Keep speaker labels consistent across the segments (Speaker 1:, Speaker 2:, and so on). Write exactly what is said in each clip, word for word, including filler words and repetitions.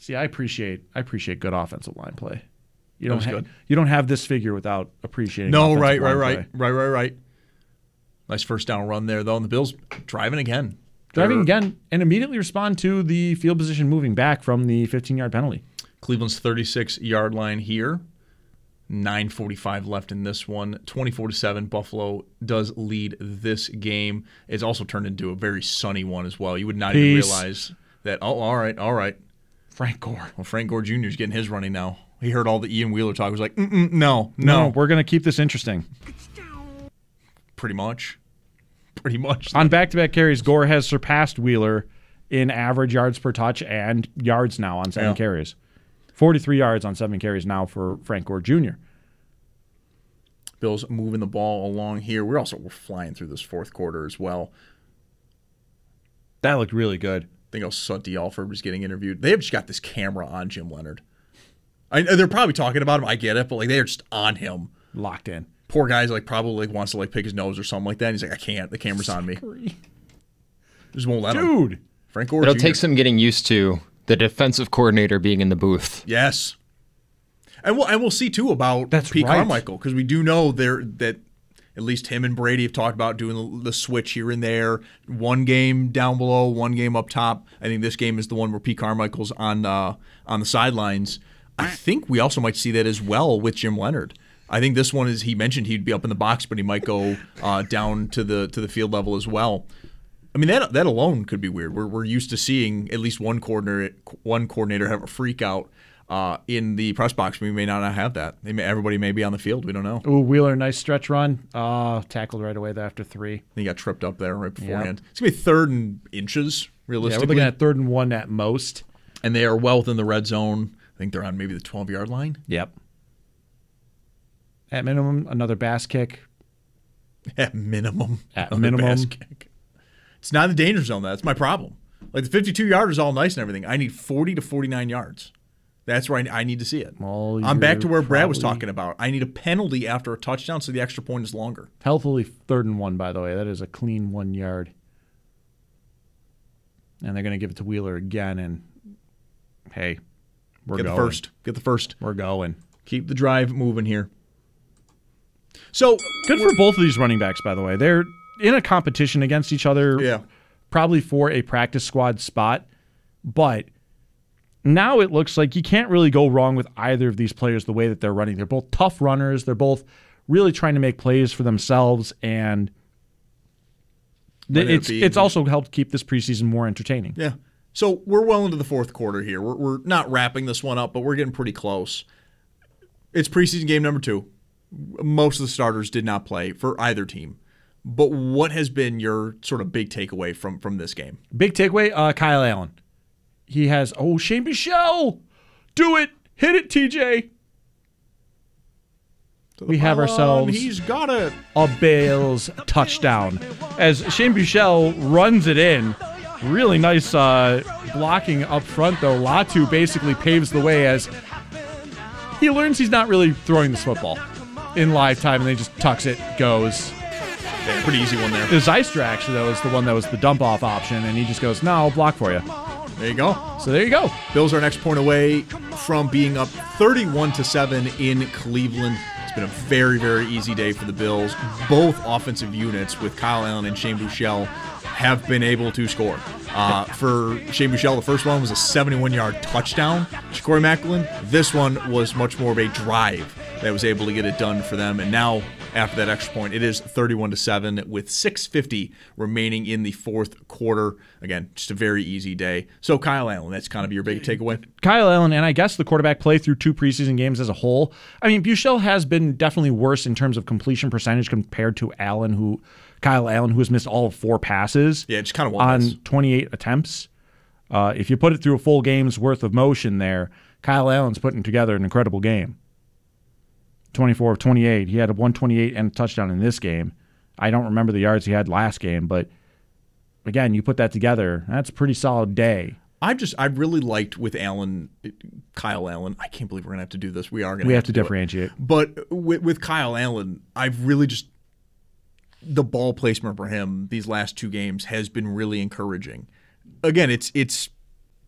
Speaker 1: See, I appreciate I appreciate good offensive line play. You don't
Speaker 2: That was
Speaker 1: ha-
Speaker 2: good.
Speaker 1: you don't have this figure without appreciating.
Speaker 2: No,
Speaker 1: offensive
Speaker 2: right, right,
Speaker 1: line
Speaker 2: right,
Speaker 1: play.
Speaker 2: right, right, right. Nice first down run there, though, and the Bills driving again.
Speaker 1: Driving
Speaker 2: They're-
Speaker 1: again and immediately respond to the field position moving back from the fifteen-yard penalty.
Speaker 2: Cleveland's thirty-six-yard line here. nine forty-five left in this one. twenty-four to seven, Buffalo does lead this game. It's also turned into a very sunny one as well. You would not even
Speaker 1: Peace.
Speaker 2: realize that, oh, all right, all right.
Speaker 1: Frank Gore.
Speaker 2: Well, Frank Gore Junior is getting his running now. He heard all the Ian Wheeler talk. He was like, Mm-mm, no, no.
Speaker 1: No, we're going to keep this interesting.
Speaker 2: Pretty much. Pretty much.
Speaker 1: On back-to-back carries, Gore has surpassed Wheeler in average yards per touch and yards now on seven
Speaker 2: Yeah.
Speaker 1: carries. forty-three yards on seven carries now for Frank Gore Junior
Speaker 2: Bills moving the ball along here. We're also we're flying through this fourth quarter as well.
Speaker 1: That looked really good.
Speaker 2: I think also D. Alford was getting interviewed. They have just got this camera on Jim Leonard. I, they're probably talking about him. I get it, but like they're just on him.
Speaker 1: Locked in.
Speaker 2: Poor guy's like probably like wants to like pick his nose or something like that. And he's like, I can't. The camera's on me. Just won't let him.
Speaker 1: Dude.
Speaker 2: Frank Gore
Speaker 3: It'll
Speaker 2: Junior
Speaker 3: take some getting used to the defensive coordinator being in the booth.
Speaker 2: Yes. And we'll and we'll see too about
Speaker 1: That's
Speaker 2: Pete
Speaker 1: right.
Speaker 2: Carmichael, because we do know there that at least him and Brady have talked about doing the, the switch here and there. One game down below, one game up top. I think this game is the one where Pete Carmichael's on uh, on the sidelines. I think we also might see that as well with Jim Leonard. I think this one is he mentioned he'd be up in the box, but he might go uh, down to the to the field level as well. I mean that that alone could be weird. We're we're used to seeing at least one coordinator one coordinator have a freak out uh, in the press box. We may not have that. They may, everybody may be on the field. We don't know.
Speaker 1: Ooh, Wheeler, nice stretch run. Uh, tackled right away there after three.
Speaker 2: He got tripped up there right beforehand. It's gonna be third and inches
Speaker 1: Yeah,
Speaker 2: realistically,
Speaker 1: we're looking at third and one at most.
Speaker 2: and they are well within the red zone. I think they're on maybe the twelve-yard line.
Speaker 1: Yep. At minimum, another bass kick.
Speaker 2: At minimum.
Speaker 1: At
Speaker 2: Another
Speaker 1: minimum.
Speaker 2: pass kick. It's not in the danger zone. That's my problem. Like the fifty-two-yard is all nice and everything. I need forty to forty-nine yards. That's where I, I need to see it.
Speaker 1: Well,
Speaker 2: I'm back to
Speaker 1: you're
Speaker 2: where Brad was
Speaker 1: probably-
Speaker 2: talking about. I need a penalty after a touchdown so the extra point is longer.
Speaker 1: Healthily third and one, by the way. That is a clean one yard. And they're going to give it to Wheeler again. And hey, we're
Speaker 2: Get
Speaker 1: going.
Speaker 2: the first. Get the first.
Speaker 1: We're going.
Speaker 2: Keep the drive moving here. So
Speaker 1: Good for both of these running backs, by the way. They're in a competition against each other,
Speaker 2: Yeah.
Speaker 1: probably for a practice squad spot. But now it looks like you can't really go wrong with either of these players the way that they're running. They're both tough runners. They're both really trying to make plays for themselves, and th-
Speaker 2: Whether it
Speaker 1: it's
Speaker 2: be-
Speaker 1: it's also helped keep this preseason more entertaining.
Speaker 2: Yeah. So we're well into the fourth quarter here. We're, we're not wrapping this one up, but we're getting pretty close. It's preseason game number two. Most of the starters did not play for either team. But what has been your sort of big takeaway from, from this game?
Speaker 1: Big takeaway, uh, Kyle Allen. He has, oh, Shane Bichelle. Do it. Hit it, T J. We have ourselves
Speaker 2: He's got it.
Speaker 1: a Bales touchdown as Shane Bichelle runs it in. Really nice uh, blocking up front, though. Latu basically paves the way as he learns he's not really throwing this football in live time, and then he just tucks it, goes.
Speaker 2: Yeah, pretty easy one there.
Speaker 1: It was Zystra, actually, that was the one that was the dump-off option, and he just goes, no, I'll block for you.
Speaker 2: There you go.
Speaker 1: So there you go.
Speaker 2: Bills are next point away from being up thirty-one to seven in Cleveland. It's been a very, very easy day for the Bills. Both offensive units with Kyle Allen and Shane Buechele have been able to score. Uh, for Shane Buechele, the first one was a seventy-one-yard touchdown to Corey Macklin. This one was much more of a drive that was able to get it done for them. And now, after that extra point, it is thirty-one to seven with six fifty remaining in the fourth quarter. Again, just a very easy day. So Kyle Allen, that's kind of your big takeaway.
Speaker 1: Kyle Allen, and I guess the quarterback play through two preseason games as a whole. I mean, Buechele has been definitely worse in terms of completion percentage compared to Allen, who Kyle Allen, who has missed all of four passes
Speaker 2: Yeah, just kind of
Speaker 1: on
Speaker 2: one.
Speaker 1: twenty-eight attempts. Uh, if you put it through a full game's worth of motion there, Kyle Allen's putting together an incredible game. twenty-four of twenty-eight. He had a one twenty-eight and a touchdown in this game. I don't remember the yards he had last game, but again, you put that together, that's a pretty solid day.
Speaker 2: I've just I really liked with Allen, Kyle Allen. I can't believe we're gonna have to do this. We are gonna.
Speaker 1: We
Speaker 2: have,
Speaker 1: have to
Speaker 2: do it.
Speaker 1: differentiate.
Speaker 2: But with, with Kyle Allen, I've really just the ball placement for him these last two games has been really encouraging. Again, it's it's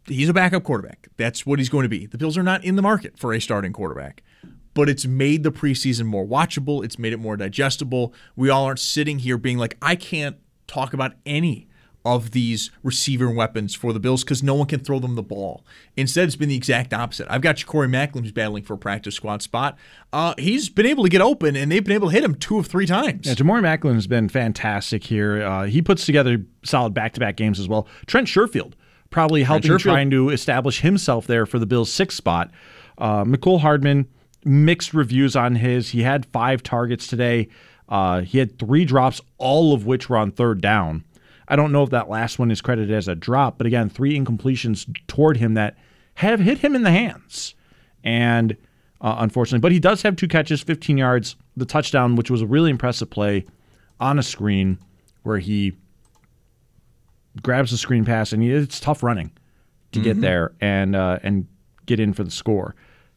Speaker 2: he's a backup quarterback. That's what he's going to be. The Bills are not in the market for a starting quarterback. But it's made the preseason more watchable. It's made it more digestible. We all aren't sitting here being like, I can't talk about any of these receiver weapons for the Bills because no one can throw them the ball. Instead, it's been the exact opposite. I've got Corey Macklin who's battling for a practice squad spot. Uh, he's been able to get open, and they've been able to hit him two of three times.
Speaker 1: Yeah, Jamori Macklin has been fantastic here. Uh, he puts together solid back-to-back games as well. Trent Sherfield probably helping
Speaker 2: Sherfield.
Speaker 1: trying to establish himself there for the Bills' sixth spot. Uh, Mecole Hardman, mixed reviews on his. He had five targets today. Uh, he had three drops, all of which were on third down. I don't know if that last one is credited as a drop, but again, three incompletions toward him that have hit him in the hands. And uh, unfortunately, but he does have two catches, fifteen yards, the touchdown, which was a really impressive play on a screen where he grabs the screen pass, and he, it's tough running to mm-hmm. get there and uh, and get in for the score.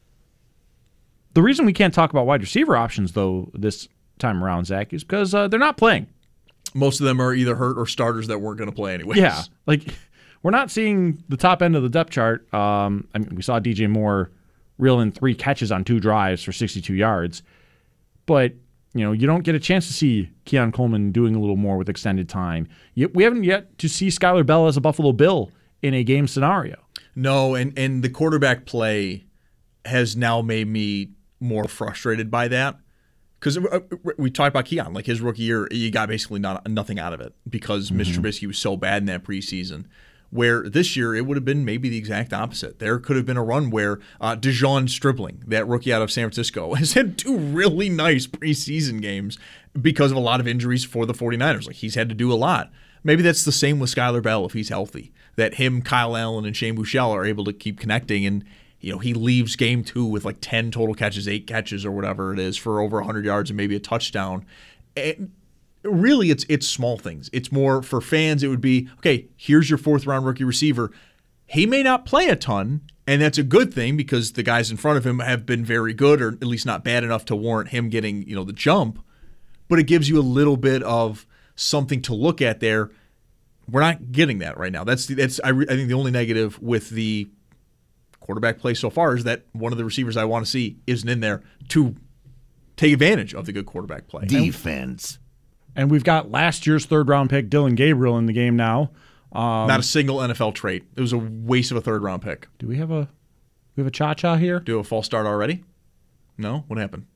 Speaker 1: The reason we can't talk about wide receiver options, though, this time around, Zach, is because uh, they're not playing.
Speaker 2: Most of them are either hurt or starters that weren't going to play anyways.
Speaker 1: Yeah, like we're not seeing the top end of the depth chart. Um, I mean, we saw D J Moore reel in three catches on two drives for sixty-two yards, but you know you don't get a chance to see Keon Coleman doing a little more with extended time. Yet we haven't yet to see Skylar Bell as a Buffalo Bill in a game scenario.
Speaker 2: No, and and the quarterback play has now made me more frustrated by that. Because we talked about Keon, like his rookie year, you got basically not nothing out of it because mm-hmm. Mitch Trubisky was so bad in that preseason. Where this year it would have been maybe the exact opposite. There could have been a run where uh, DeJon Stribling, that rookie out of San Francisco, has had two really nice preseason games because of a lot of injuries for the 49ers. Like he's had to do a lot. Maybe that's the same with Skylar Bell if he's healthy. That him, Kyle Allen, and Shane Buechele are able to keep connecting and. You know, he leaves game two with like ten total catches, eight catches or whatever it is for over one hundred yards and maybe a touchdown. And really, it's it's small things. It's more for fans, it would be, okay, here's your fourth-round rookie receiver. He may not play a ton, and that's a good thing because the guys in front of him have been very good or at least not bad enough to warrant him getting, you know, the jump. But it gives you a little bit of something to look at there. We're not getting that right now. That's, that's I, re- I think, the only negative with the quarterback play so far is that one of the receivers I want to see isn't in there to take advantage of the good quarterback play.
Speaker 4: Defense.
Speaker 1: And we've got last year's third-round pick, Dylan Gabriel, in the game now. Um,
Speaker 2: Not a single N F L trait. It was a waste of a third-round pick.
Speaker 1: Do we have a we have a cha-cha here?
Speaker 2: Do a false start already? No? What happened?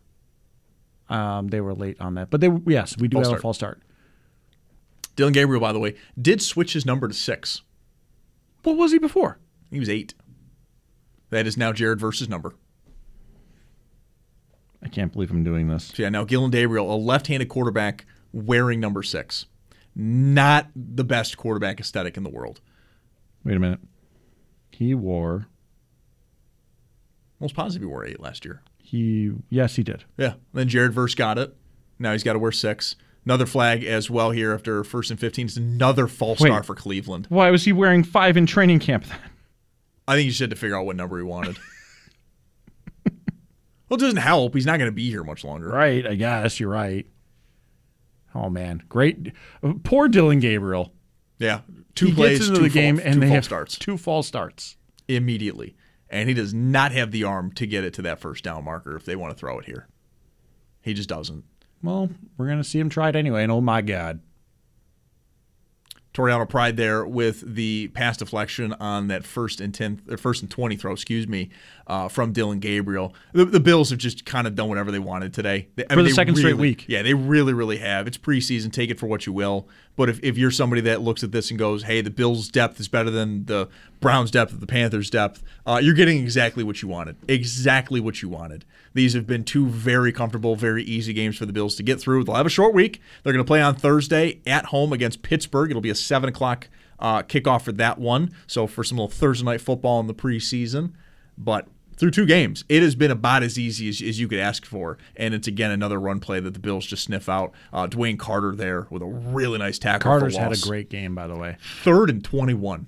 Speaker 1: Um, they were late on that. But they yes, we do
Speaker 2: false
Speaker 1: have
Speaker 2: start.
Speaker 1: a false start.
Speaker 2: Dylan Gabriel, by the way, did switch his number to six.
Speaker 1: What was he before?
Speaker 2: He was eight. That is now Jared Verse's number.
Speaker 1: I can't believe I'm doing this.
Speaker 2: So yeah, now Dylan Gabriel, a left-handed quarterback wearing number six. Not the best quarterback aesthetic in the world.
Speaker 1: Wait a minute. He wore...
Speaker 2: Most positive he wore eight last year.
Speaker 1: He Yes, he did.
Speaker 2: Yeah. Then Jared Verse got it. Now he's got to wear six. Another flag as well here after first and fifteen. It's another false
Speaker 1: Wait.
Speaker 2: start for Cleveland.
Speaker 1: Why was he wearing five in training camp then?
Speaker 2: I think you just had to figure out what number he wanted. Well, it doesn't help. He's not going to be here much longer.
Speaker 1: Right, I guess. You're right. Oh, man. Great. Poor Dylan Gabriel.
Speaker 2: Yeah. Two
Speaker 1: he
Speaker 2: plays,
Speaker 1: gets into
Speaker 2: two
Speaker 1: the game,
Speaker 2: false,
Speaker 1: and
Speaker 2: two
Speaker 1: they
Speaker 2: false
Speaker 1: have
Speaker 2: starts.
Speaker 1: two false starts.
Speaker 2: Immediately. And he does not have the arm to get it to that first down marker if they want to throw it here. He just doesn't.
Speaker 1: Well, we're going to see him try it anyway, and oh, my God.
Speaker 2: Toriano Pride there with the pass deflection on that first and ten, or first and twenty throw, excuse me, uh, from Dylan Gabriel. The, the Bills have just kind of done whatever they wanted today. They, I
Speaker 1: for
Speaker 2: mean,
Speaker 1: the
Speaker 2: they
Speaker 1: second
Speaker 2: really,
Speaker 1: straight week.
Speaker 2: Yeah, they really, really have. It's preseason. Take it for what you will. But if, if you're somebody that looks at this and goes, hey, the Bills' depth is better than the Browns' depth, the Panthers' depth, uh, you're getting exactly what you wanted. Exactly what you wanted. These have been two very comfortable, very easy games for the Bills to get through. They'll have a short week. They're going to play on Thursday at home against Pittsburgh. It'll be a seven o'clock uh, kickoff for that one. So for some little Thursday night football in the preseason. But through two games, it has been about as easy as, as you could ask for. And it's, again, another run play that the Bills just sniff out. Uh, Dwayne Carter there with a really nice tackle
Speaker 1: Carter's
Speaker 2: for loss.
Speaker 1: had a great game, by the way.
Speaker 2: Third and twenty-one.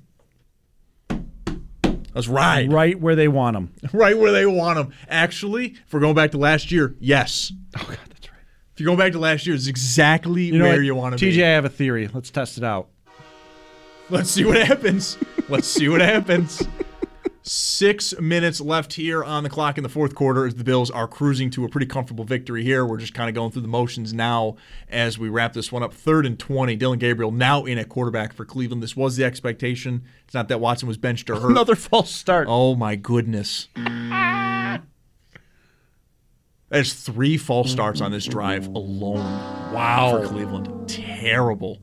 Speaker 2: That's right.
Speaker 1: Right where they want him.
Speaker 2: Right where they want him. Actually, if we're going back to last year, yes.
Speaker 1: Oh, God, that's right.
Speaker 2: If you're going back to last year, it's exactly
Speaker 1: you know
Speaker 2: where
Speaker 1: what?
Speaker 2: you want to
Speaker 1: T J,
Speaker 2: be.
Speaker 1: I have a theory. Let's test it out.
Speaker 2: Let's see what happens. Let's see what happens. Six minutes left here on the clock in the fourth quarter as the Bills are cruising to a pretty comfortable victory here. We're just kind of going through the motions now as we wrap this one up. Third and twenty. Dillon Gabriel now in at quarterback for Cleveland. This was the expectation. It's not that Watson was benched or hurt.
Speaker 1: Another false start.
Speaker 2: Oh, my goodness. There's three false starts on this drive alone.
Speaker 1: Wow.
Speaker 2: For Cleveland. Terrible.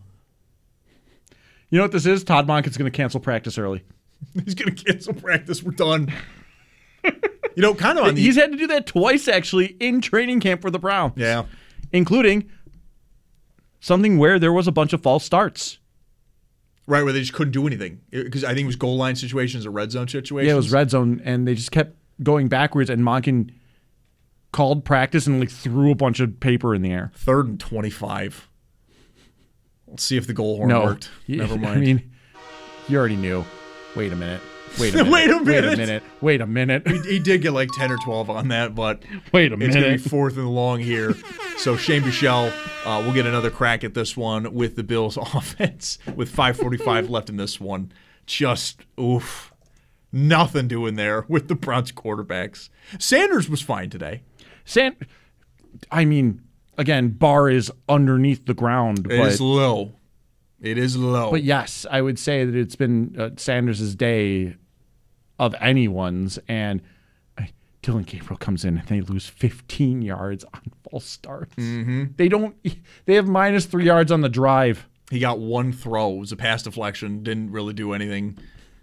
Speaker 1: You know what this is? Todd Monken's going to cancel practice early.
Speaker 2: He's going to cancel practice. We're done. You know, kind of on the...
Speaker 1: He's had to do that twice, actually, in training camp for the Browns.
Speaker 2: Yeah.
Speaker 1: Including something where there was a bunch of false starts.
Speaker 2: Right, where they just couldn't do anything. Because I think it was goal line situations or red zone situations.
Speaker 1: Yeah, it was red zone, and they just kept going backwards, and Monken called practice and like threw a bunch of paper in the air.
Speaker 2: Third and twenty-five. Let's see if the goal horn
Speaker 1: no.
Speaker 2: worked. Never mind.
Speaker 1: I mean, you already knew. Wait a minute. Wait a minute.
Speaker 2: Wait a minute.
Speaker 1: Wait a minute. Wait a minute.
Speaker 2: he, he did get like ten or twelve on that, but
Speaker 1: wait a
Speaker 2: it's going to
Speaker 1: minute.
Speaker 2: be fourth and long here. So Shane Buechele uh, will get another crack at this one with the Bills offense with five forty-five left in this one. Just, oof. Nothing doing there with the Browns quarterbacks. Sanders was fine today.
Speaker 1: San, I mean, again, bar is underneath the ground.
Speaker 2: It
Speaker 1: but,
Speaker 2: is low. It is low.
Speaker 1: But yes, I would say that it's been uh, Sanders' day of anyone's, and uh, Dillon Gabriel comes in and they lose fifteen yards on false starts.
Speaker 2: Mm-hmm.
Speaker 1: They don't. They have minus three yards on the drive.
Speaker 2: He got one throw. It was a pass deflection. Didn't really do anything.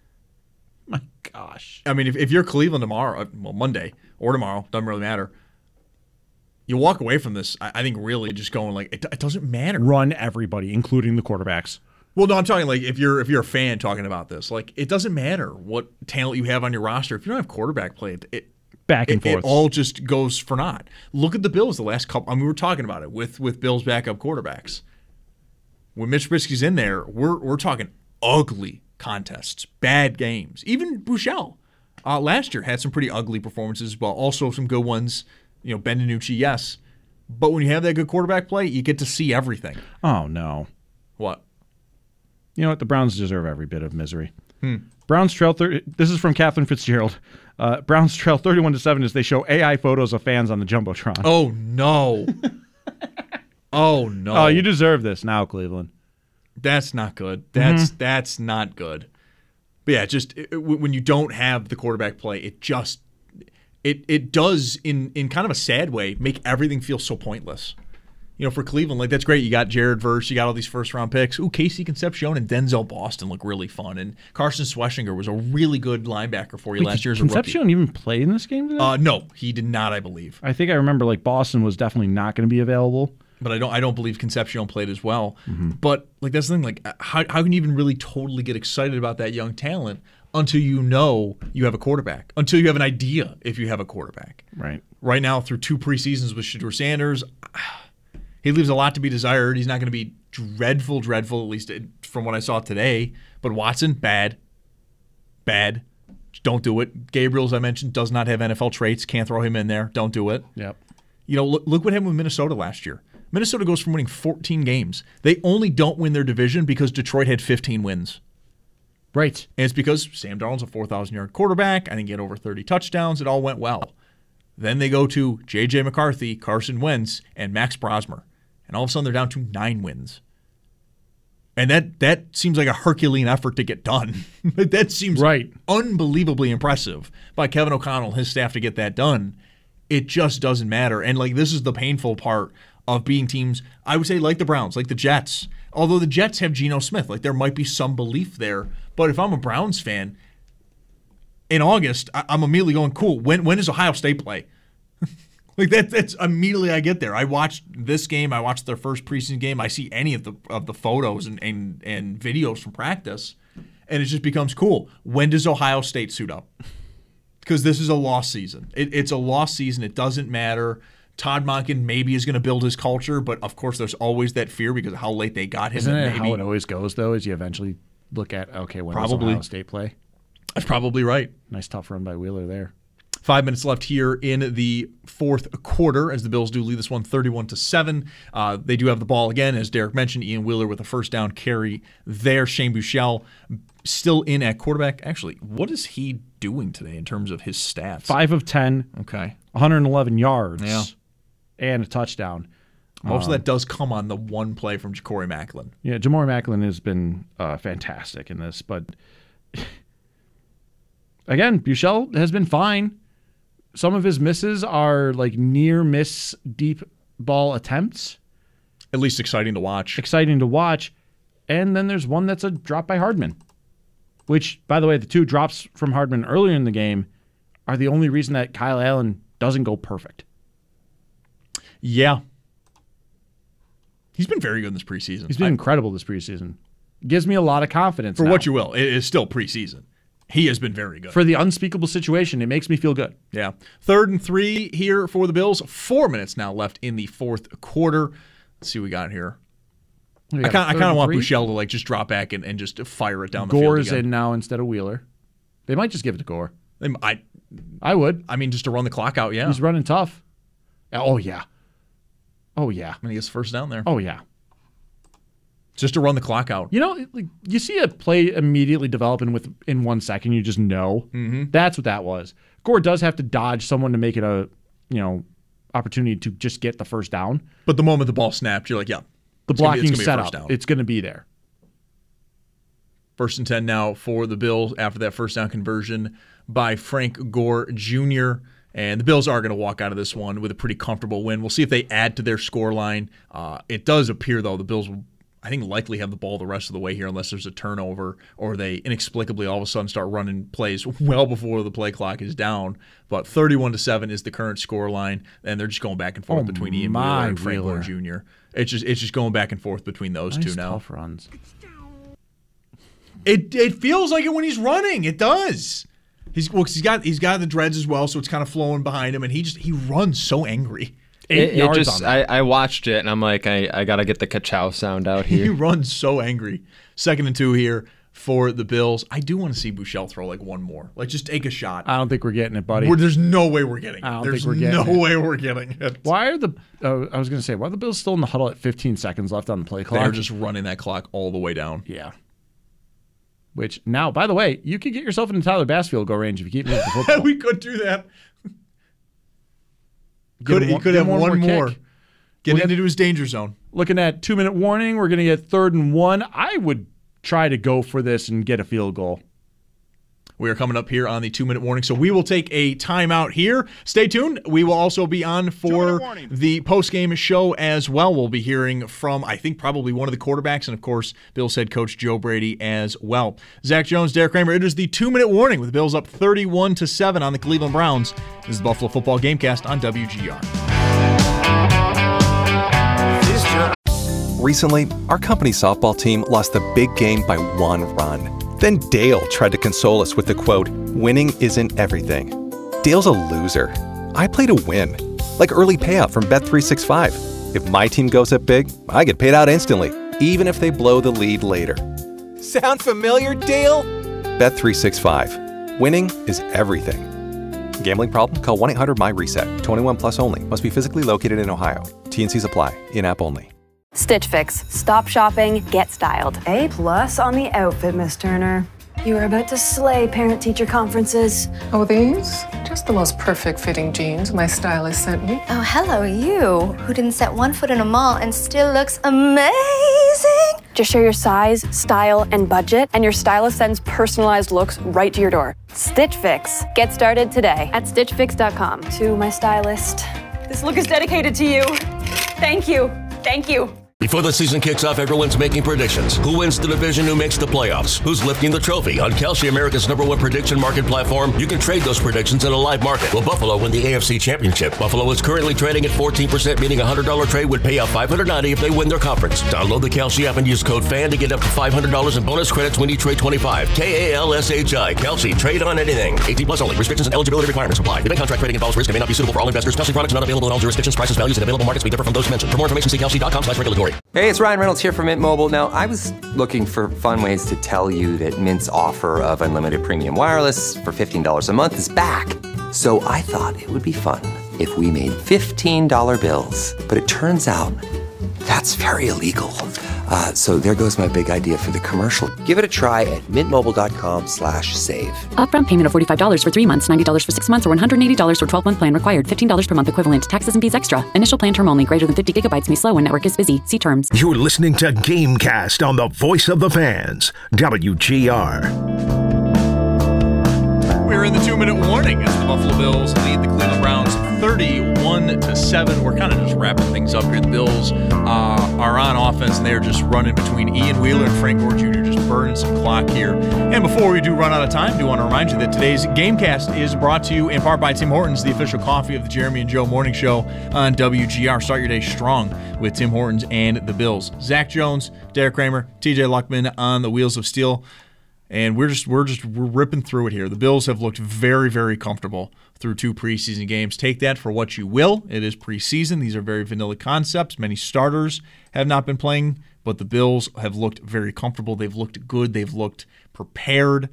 Speaker 1: My gosh.
Speaker 2: I mean, if, if you're Cleveland tomorrow, well, Monday or tomorrow, doesn't really matter. You walk away from this, I, I think, really just going like, it, it doesn't matter.
Speaker 1: Run everybody, including the quarterbacks.
Speaker 2: Well, no, I'm talking like if you're if you're a fan talking about this, like it doesn't matter what talent you have on your roster. If you don't have quarterback play, it, it
Speaker 1: back and
Speaker 2: it,
Speaker 1: forth,
Speaker 2: it all just goes for naught. Look at the Bills the last couple. I mean, we were talking about it with with Bills backup quarterbacks. When Mitch Trubisky's in there, we're we're talking ugly contests, bad games. Even Buechele uh, last year had some pretty ugly performances, but also some good ones. You know, Ben DiNucci, yes. But when you have that good quarterback play, you get to see everything.
Speaker 1: Oh, no.
Speaker 2: What?
Speaker 1: You know what? The Browns deserve every bit of misery.
Speaker 2: Hmm.
Speaker 1: Browns trail thirty. This is from Catherine Fitzgerald. Uh, Browns trail thirty-one to seven as they show A I photos of fans on the jumbotron.
Speaker 2: Oh no! oh no!
Speaker 1: Oh, you deserve this now, Cleveland.
Speaker 2: That's not good. That's
Speaker 1: Mm-hmm.
Speaker 2: that's not good. But yeah, just it, when you don't have the quarterback play, it just it it does in in kind of a sad way make everything feel so pointless. You know, for Cleveland, like that's great. You got Jared Verse, you got all these first round picks. Ooh, Casey Concepcion and Denzel Boston look really fun, and Carson Schweschinger was a really good linebacker for you
Speaker 1: Wait,
Speaker 2: last year as a
Speaker 1: Concepcion
Speaker 2: rookie.
Speaker 1: even play in this game today?
Speaker 2: Uh, no, he did not. I believe,
Speaker 1: I think I remember like Boston was definitely not going to be available.
Speaker 2: but I don't. I don't believe Concepcion played as well.
Speaker 1: Mm-hmm.
Speaker 2: But like that's the thing. Like, how how can you even really totally get excited about that young talent until you know you have a quarterback? Until you have an idea if you have a quarterback.
Speaker 1: Right.
Speaker 2: Right now, through two preseasons with Shedeur Sanders, he leaves a lot to be desired. He's not going to be dreadful, dreadful, at least from what I saw today. But Watson, bad. Bad. Don't do it. Gabriel, as I mentioned, does not have N F L traits. Can't throw him in there. Don't do it.
Speaker 1: Yep.
Speaker 2: You know, look, look what happened with Minnesota last year. Minnesota goes from winning fourteen games. They only don't win their division because Detroit had fifteen wins.
Speaker 1: Right.
Speaker 2: And it's because Sam Darnold's a four thousand yard quarterback. I think he had over thirty touchdowns. It all went well. Then they go to J J McCarthy, Carson Wentz, and Max Brosmer. And all of a sudden they're down to nine wins. And that that seems like a Herculean effort to get done. That seems
Speaker 1: right.
Speaker 2: unbelievably impressive by Kevin O'Connell and his staff to get that done. It just doesn't matter. And like this is the painful part of being teams, I would say like the Browns, like the Jets. Although the Jets have Geno Smith, like there might be some belief there. But if I'm a Browns fan, in August, I'm immediately going, cool, when when does Ohio State play? Like that that's immediately I get there. I watched this game, I watched their first preseason game, I see any of the of the photos and, and, and videos from practice, and it just becomes cool. When does Ohio State suit up? Because this is a lost season. It, it's a lost season. It doesn't matter. Todd Monken maybe is going to build his culture, but of course there's always that fear because of how late they got him.
Speaker 1: Isn't it
Speaker 2: maybe,
Speaker 1: how it always goes, though, is you eventually look at, okay, when does
Speaker 2: Probably.
Speaker 1: Ohio State play?
Speaker 2: That's probably right.
Speaker 1: Nice tough run by Wheeler there.
Speaker 2: Five minutes left here in the fourth quarter as the Bills do lead this one thirty-one to seven. Uh, they do have the ball again, as Derek mentioned. Ian Wheeler with a first down carry there. Shane Buechele still in at quarterback. Actually, what is he doing today in terms of his stats?
Speaker 1: Five of ten.
Speaker 2: Okay.
Speaker 1: one hundred eleven yards.
Speaker 2: Yeah.
Speaker 1: And a touchdown.
Speaker 2: Most
Speaker 1: um,
Speaker 2: of that does come on the one play from Ja'Cory Macklin.
Speaker 1: Yeah, Ja'Cory Macklin has been uh, fantastic in this, but again, Buechele has been fine. Some of his misses are like near miss deep ball attempts.
Speaker 2: At least exciting to watch.
Speaker 1: Exciting to watch. And then there's one that's a drop by Hardman, which, by the way, the two drops from Hardman earlier in the game are the only reason that Kyle Allen doesn't go perfect.
Speaker 2: Yeah. He's been very good in this preseason.
Speaker 1: He's been I, incredible this preseason. Gives me a lot of confidence.
Speaker 2: For
Speaker 1: now.
Speaker 2: what you will. It is still preseason. He has been very good.
Speaker 1: For the unspeakable situation, it makes me feel good.
Speaker 2: Yeah. Third and three here for the Bills. Four minutes now left in the fourth quarter. Let's see what we got here. We got I kind of want Buechele to like just drop back and, and just fire it down the
Speaker 1: Gore
Speaker 2: field
Speaker 1: is in now instead of Wheeler. They might just give it to Gore.
Speaker 2: They, I,
Speaker 1: I would.
Speaker 2: I mean, just to run the clock out, yeah.
Speaker 1: He's running tough. Oh, yeah. Oh, yeah.
Speaker 2: And he gets first down there.
Speaker 1: Oh, yeah.
Speaker 2: Just to run the clock out.
Speaker 1: You know, like, you see a play immediately develop in, with, in one second, you just know.
Speaker 2: Mm-hmm.
Speaker 1: That's what that was. Gore does have to dodge someone to make it a, you know, opportunity to just get the first down.
Speaker 2: But the moment the ball snapped, you're like, yeah.
Speaker 1: The blocking setup, it's going to be there.
Speaker 2: First and ten now for the Bills after that first down conversion by Frank Gore Junior And the Bills are going to walk out of this one with a pretty comfortable win. We'll see if they add to their score line. Uh, it does appear, though, the Bills will, I think, likely have the ball the rest of the way here unless there's a turnover or they inexplicably all of a sudden start running plays well before the play clock is down. But thirty-one to seven is the current score line, and they're just going back and forth
Speaker 1: oh
Speaker 2: between Ian Wheeler and Frank Gore Junior It's just it's just going back and forth between those
Speaker 1: nice
Speaker 2: two now.
Speaker 1: Tough runs.
Speaker 2: It it feels like it when he's running. It does. He's well, 'cause he's got he's got the dreads as well, so it's kind of flowing behind him, and he just he runs so angry.
Speaker 3: Eight it, yards it just, on I, I watched it, and I'm like, I, I got to get the ka-chow sound out here.
Speaker 2: He runs so angry. Second and two here for the Bills. I do want to see Buechele throw like one more. Like, just take a shot.
Speaker 1: I don't think we're getting it, buddy.
Speaker 2: We're, there's no way we're getting it.
Speaker 1: I don't
Speaker 2: there's
Speaker 1: think we're getting
Speaker 2: no
Speaker 1: it.
Speaker 2: way we're getting it.
Speaker 1: Why are the uh, I was going to say, why are the Bills still in the huddle at fifteen seconds left on the play clock?
Speaker 2: They're just running that clock all the way down.
Speaker 1: Yeah. Which, now, by the way, you could get yourself into Tyler Bass field goal range if you keep moving the football.
Speaker 2: We could do that. Could, he could have one, one more. more. Get Look into at, his danger zone.
Speaker 1: Looking at two-minute warning, we're going to get third and one. I would try to go for this and get a field goal.
Speaker 2: We are coming up here on the two-minute warning, so we will take a timeout here. Stay tuned. We will also be on for the post-game show as well. We'll be hearing from, I think, probably one of the quarterbacks, and, of course, Bills head coach Joe Brady as well. Zach Jones, Derek Kramer, it is the two-minute warning with the Bills up thirty-one to seven on the Cleveland Browns. This is the Buffalo Football Gamecast on W G R.
Speaker 4: Recently, our company softball team lost the big game by one run. Then Dale tried to console us with the quote, "Winning isn't everything." Dale's a loser. I play to win. Like early payout from Bet three sixty-five. If my team goes up big, I get paid out instantly, even if they blow the lead later. Sound familiar, Dale? Bet three sixty-five. Winning is everything. Gambling problem? Call one eight hundred M Y reset. twenty-one plus only. Must be physically located in Ohio. T N Cs apply. In-app only.
Speaker 5: Stitch Fix. Stop shopping, get styled.
Speaker 6: A plus on the outfit, Miss Turner. You are about to slay parent-teacher conferences.
Speaker 7: Oh, these? Just the most perfect fitting jeans my stylist sent me.
Speaker 8: Oh, hello, you, who didn't set one foot in a mall and still looks amazing.
Speaker 5: Just share your size, style, and budget, and your stylist sends personalized looks right to your door. Stitch Fix. Get started today at stitch fix dot com.
Speaker 6: To my stylist.
Speaker 5: This look is dedicated to you. Thank you. Thank you.
Speaker 9: Before the season kicks off, everyone's making predictions. Who wins the division? Who makes the playoffs? Who's lifting the trophy? On Kalshi, America's number one prediction market platform, you can trade those predictions in a live market. Will Buffalo win the A F C Championship? Buffalo is currently trading at fourteen percent, meaning a one hundred dollars trade would pay out five hundred ninety dollars if they win their conference. Download the Kalshi app and use code FAN to get up to five hundred dollars in bonus credits when you trade twenty-five. K A L S H I. Kalshi. Trade on anything. eighteen plus only. Restrictions and eligibility requirements apply. Event contract trading involves risk and may not be suitable for all investors. Kalshi products not available in all jurisdictions. Prices, values, and available markets may differ from those mentioned. For more information, see kalshi dot com slash regulatory.
Speaker 10: Hey, it's Ryan Reynolds here from Mint Mobile. Now, I was looking for fun ways to tell you that Mint's offer of unlimited premium wireless for fifteen dollars a month is back. So I thought it would be fun if we made fifteen dollar bills. But it turns out that's very illegal. Uh, so there goes my big idea for the commercial. Give it a try at mintmobile.com slash save.
Speaker 11: Upfront payment of forty-five dollars for three months, ninety dollars for six months, or one hundred eighty dollars for twelve-month plan required. fifteen dollars per month equivalent. Taxes and fees extra. Initial plan term only. Greater than fifty gigabytes may slow when network is busy. See terms.
Speaker 12: You're listening to Gamecast on the Voice of the Fans, W G R.
Speaker 2: We're in the two-minute warning as the Buffalo Bills lead the Cleveland Browns thirty-one to seven. We're kind of just wrapping things up here. The Bills uh, are on offense, and they're just running between Ian Wheeler and Frank Gore Junior, just burning some clock here. And before we do run out of time, I do want to remind you that today's Gamecast is brought to you in part by Tim Hortons, the official coffee of the Jeremy and Joe Morning Show on W G R. Start your day strong with Tim Hortons and the Bills. Zach Jones, Derek Kramer, T J Luckman on the Wheels of Steel. And we're just we're just we're ripping through it here. The Bills have looked very, very comfortable through two preseason games. Take that for what you will. It is preseason. These are very vanilla concepts. Many starters have not been playing, but the Bills have looked very comfortable. They've looked good. They've looked prepared.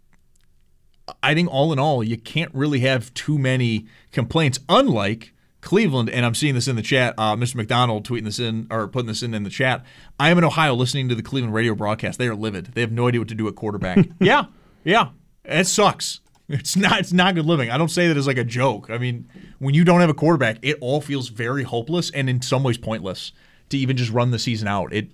Speaker 2: I think all in all, you can't really have too many complaints, unlike Cleveland, and I'm seeing this in the chat, uh, Mister McDonald tweeting this in, or putting this in in the chat. I am in Ohio listening to the Cleveland radio broadcast. They are livid. They have no idea what to do at quarterback. yeah, yeah, it sucks. It's not It's not good living. I don't say that as like a joke. I mean, when you don't have a quarterback, it all feels very hopeless and in some ways pointless to even just run the season out. It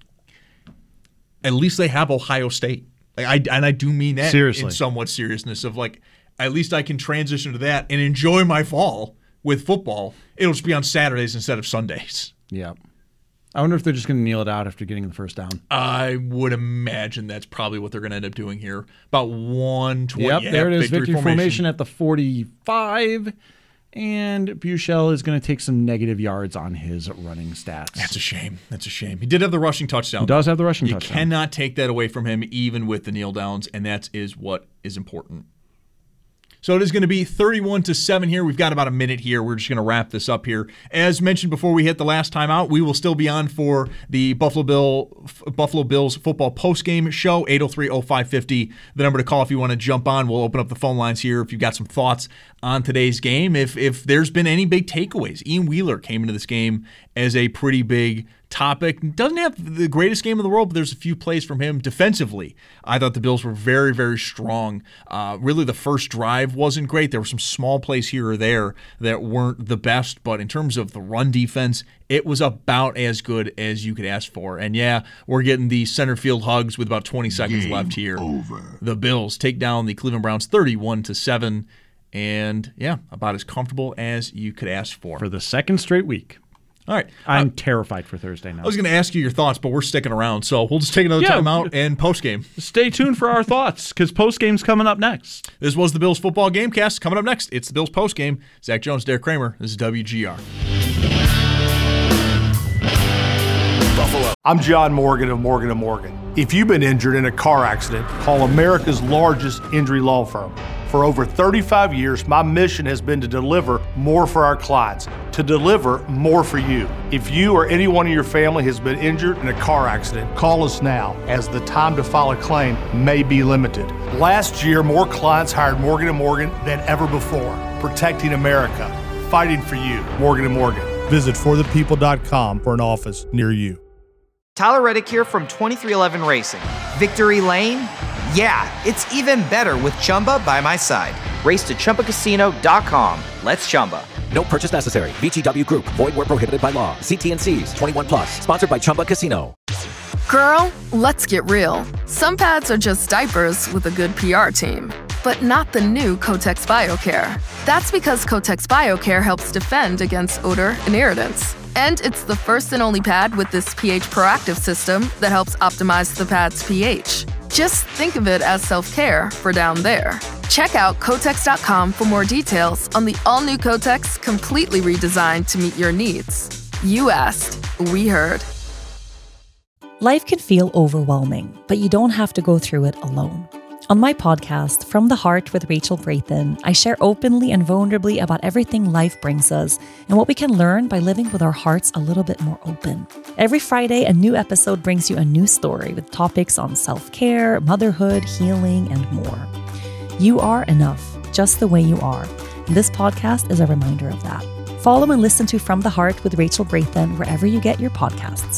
Speaker 2: At least they have Ohio State. Like I And I do mean that Seriously. in somewhat seriousness of like, at least I can transition to that and enjoy my fall with football. It'll just be on Saturdays instead of Sundays.
Speaker 1: Yeah. I wonder if they're just going to kneel it out after getting the first down.
Speaker 2: I would imagine that's probably what they're going to end up doing here. About one twenty.
Speaker 1: Yep,
Speaker 2: yeah,
Speaker 1: there it is.
Speaker 2: victory,
Speaker 1: Victory formation. formation at the forty-five. And Buechele is going to take some negative yards on his running stats.
Speaker 2: That's a shame. That's a shame. He did have the rushing touchdown.
Speaker 1: He does have the rushing
Speaker 2: you
Speaker 1: touchdown.
Speaker 2: You cannot take that away from him, even with the kneel downs, and that is what is important. So it is going to be thirty-one to seven here. We've got about a minute here. We're just going to wrap this up here. As mentioned before we hit the last time out, we will still be on for the Buffalo Bill Buffalo Bills football postgame show, eight oh three oh five fifty. The number to call if you want to jump on. We'll open up the phone lines here if you've got some thoughts on today's game. If if there's been any big takeaways. Ian Wheeler came into this game as a pretty big topic. Doesn't have the greatest game in the world, but there's a few plays from him defensively. I thought the Bills were very, very strong. Uh, really, the first drive wasn't great. There were some small plays here or there that weren't the best, but in terms of the run defense, it was about as good as you could ask for. And yeah, we're getting the center field hugs with about twenty seconds game left here. Over. The Bills take down the Cleveland Browns thirty-one to seven, and yeah, about as comfortable as you could ask for.
Speaker 1: For the second straight week.
Speaker 2: All right.
Speaker 1: I'm
Speaker 2: uh,
Speaker 1: terrified for Thursday now.
Speaker 2: I was going to ask you your thoughts, but we're sticking around, so we'll just take another
Speaker 1: yeah,
Speaker 2: time out and postgame.
Speaker 1: Stay tuned for our thoughts, because postgame's coming up next.
Speaker 2: This was the Bills Football Gamecast. Coming up next, it's the Bills postgame. Zach Jones, Derek Kramer. This is W G R.
Speaker 13: Buffalo. I'm John Morgan of Morgan and Morgan. If you've been injured in a car accident, call America's largest injury law firm. For over thirty-five years, my mission has been to deliver more for our clients, to deliver more for you. If you or anyone in your family has been injured in a car accident, call us now, as the time to file a claim may be limited. Last year, more clients hired Morgan and Morgan than ever before, protecting America, fighting for you. Morgan and Morgan. Visit for the people dot com for an office near you.
Speaker 14: Tyler Reddick here from twenty-three eleven Racing. Victory Lane? Yeah, it's even better with Chumba by my side. Race to Chumba Casino dot com. Let's Chumba.
Speaker 15: No purchase necessary. V G W Group. Void where prohibited by law. See T and C's. twenty-one plus. Sponsored by Chumba Casino.
Speaker 7: Girl, let's get real. Some pads are just diapers with a good P R team. But not the new Kotex BioCare. That's because Kotex BioCare helps defend against odor and irritants. And it's the first and only pad with this pH proactive system that helps optimize the pad's pH. Just think of it as self-care for down there. Check out Kotex dot com for more details on the all-new Kotex, completely redesigned to meet your needs. You asked, we heard.
Speaker 16: Life can feel overwhelming, but you don't have to go through it alone. On my podcast, From the Heart with Rachel Brathen, I share openly and vulnerably about everything life brings us and what we can learn by living with our hearts a little bit more open. Every Friday, a new episode brings you a new story with topics on self-care, motherhood, healing, and more. You are enough, just the way you are. This podcast is a reminder of that. Follow and listen to From the Heart with Rachel Braithen wherever you get your podcasts.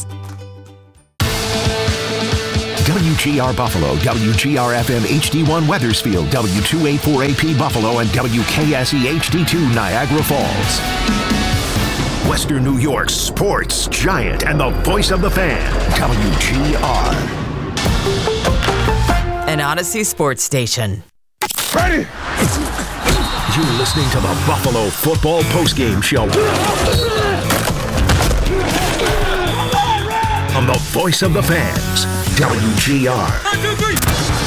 Speaker 12: W G R Buffalo, W G R F M H D one Wethersfield, W two eighty-four A P Buffalo, and W K S E H D two Niagara Falls. Western New York's sports giant and the voice of the fan, W G R.
Speaker 17: An Odyssey sports station.
Speaker 12: Ready? You're listening to the Buffalo Football Postgame Show on the voice of the fans, W G R.
Speaker 2: One, two, three.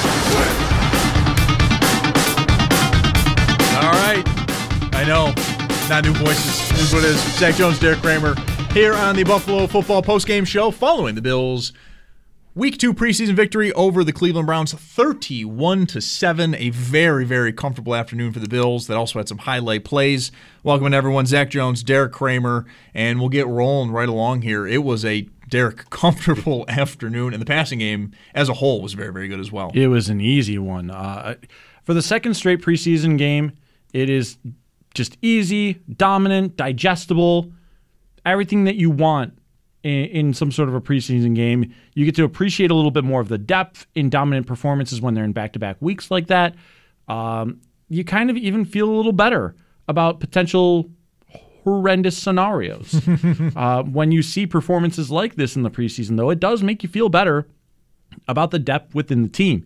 Speaker 2: All right. I know. Not new voices. This is what it is. Zach Jones, Derek Kramer here on the Buffalo Football Postgame Show following the Bills' Week two preseason victory over the Cleveland Browns, thirty-one to seven. A very, very comfortable afternoon for the Bills that also had some highlight plays. Welcome everyone. Zach Jones, Derek Kramer, and we'll get rolling right along here. It was a Derek comfortable afternoon, and the passing game as a whole was very, very good as well.
Speaker 1: It was an easy one. Uh, for the second straight preseason game, it is just easy, dominant, digestible, everything that you want in, in some sort of a preseason game. You get to appreciate a little bit more of the depth in dominant performances when they're in back-to-back weeks like that. Um, you kind of even feel a little better about potential horrendous scenarios. uh, when you see performances like this in the preseason, though, it does make you feel better about the depth within the team.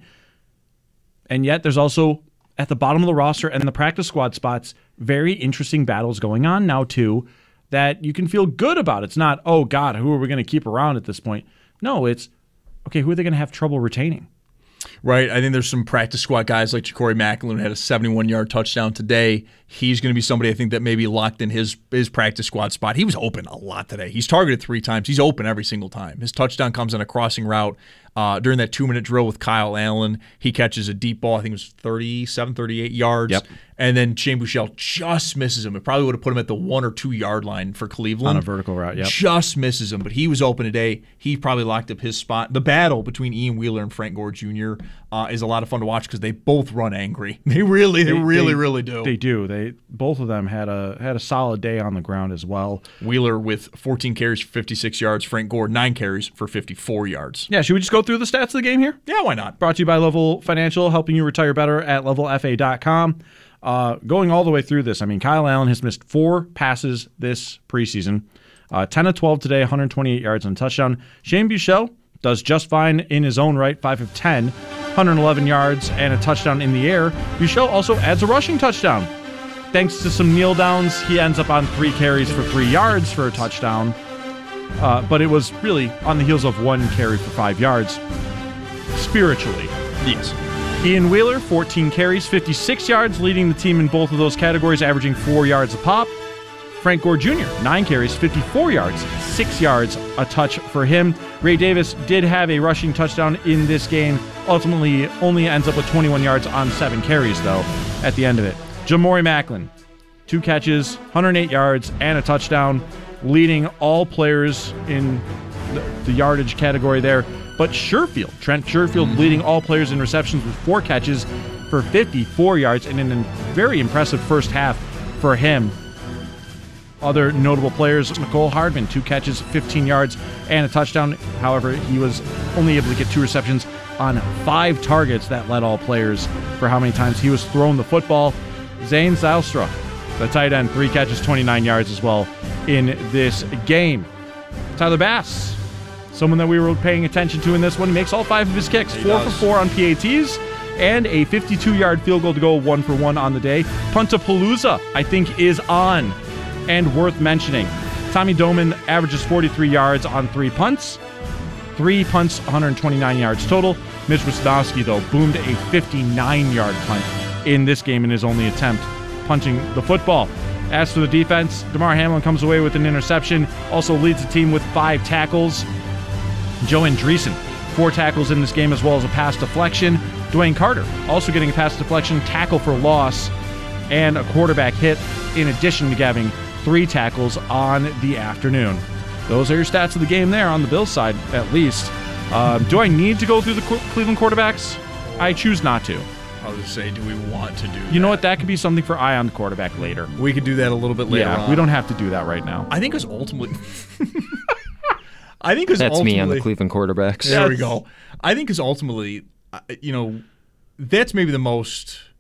Speaker 1: And yet there's also, at the bottom of the roster and the practice squad spots, very interesting battles going on now, too, that you can feel good about. It's not, oh, God, who are we going to keep around at this point? No, it's, okay, who are they going to have trouble retaining?
Speaker 2: Right. I think there's some practice squad guys like Ja'Cory McAloon had a seventy-one-yard touchdown today. He's going to be somebody I think that maybe locked in his his practice squad spot. He was open a lot today. He's targeted three times. He's open every single time. His touchdown comes on a crossing route. Uh, during that two-minute drill with Kyle Allen, he catches a deep ball. I think it was thirty-seven, thirty-eight yards.
Speaker 1: Yep.
Speaker 2: And then Shane Buechele just misses him. It probably would have put him at the one or two-yard line for Cleveland.
Speaker 1: On a vertical route, yep.
Speaker 2: Just misses him. But he was open today. He probably locked up his spot. The battle between Ian Wheeler and Frank Gore Junior Uh, is a lot of fun to watch because they both run angry. They really, they, they really,
Speaker 1: they,
Speaker 2: really do.
Speaker 1: They do. They both of them had a had a solid day on the ground as well.
Speaker 2: Wheeler with fourteen carries for fifty-six yards. Frank Gore, nine carries for fifty-four yards.
Speaker 1: Yeah, should we just go through the stats of the game here?
Speaker 2: Yeah, why not?
Speaker 1: Brought to you by Level Financial, helping you retire better at level f a dot com. Uh, going all the way through this, I mean, Kyle Allen has missed four passes this preseason. Uh, ten of twelve today, one hundred twenty-eight yards and a touchdown. Shane Buechele does just fine in his own right, five of ten, one hundred eleven yards and a touchdown in the air. Buechele also adds a rushing touchdown. Thanks to some kneel downs, he ends up on three carries for three yards for a touchdown. Uh, but it was really on the heels of one carry for five yards. Spiritually.
Speaker 2: Yes.
Speaker 1: Ian Wheeler, fourteen carries, fifty-six yards, leading the team in both of those categories, averaging four yards a pop. Frank Gore Junior, nine carries, fifty-four yards, six yards a touch for him. Ray Davis did have a rushing touchdown in this game. Ultimately, only ends up with twenty-one yards on seven carries, though, at the end of it. Ja'Cory McAloon, two catches, one hundred eight yards, and a touchdown, leading all players in the, the yardage category there. But Sherfield, Trent Sherfield, mm-hmm. leading all players in receptions with four catches for fifty-four yards, and in a very impressive first half for him. Other notable players, Mecole Hardman, two catches, fifteen yards, and a touchdown. However, he was only able to get two receptions on five targets. That led all players for how many times he was throwing the football. Zane Zylstra, the tight end, three catches, twenty-nine yards as well in this game. Tyler Bass, someone that we were paying attention to in this one, he makes all five of his kicks,
Speaker 2: he
Speaker 1: four
Speaker 2: does.
Speaker 1: for four on P A Ts, and a fifty-two-yard field goal to go one for one on the day. Puntapalooza, I think, is on. And worth mentioning, Tommy Doman averages forty-three yards on three punts. Three punts, one hundred twenty-nine yards total. Mitch Wisnowski, though, boomed a fifty-nine-yard punt in this game in his only attempt punching the football. As for the defense, DeMar Hamlin comes away with an interception, also leads the team with five tackles. Joe Andreessen, four tackles in this game, as well as a pass deflection. Dwayne Carter, also getting a pass deflection, tackle for loss, and a quarterback hit, in addition to having three tackles on the afternoon. Those are your stats of the game there on the Bills side, at least. Uh, do I need to go through the Cleveland quarterbacks? I choose not to.
Speaker 2: I was going to say, do we want to do that?
Speaker 1: You know what? That could be something for Eye on the Quarterback later.
Speaker 2: We could do that a little bit later
Speaker 1: yeah,
Speaker 2: on.
Speaker 1: we don't have to do that right now.
Speaker 2: I think it's ultimately... I think it's
Speaker 3: That's
Speaker 2: ultimately...
Speaker 3: me on the Cleveland quarterbacks.
Speaker 2: There we go. I think it's ultimately, you know, that's maybe the most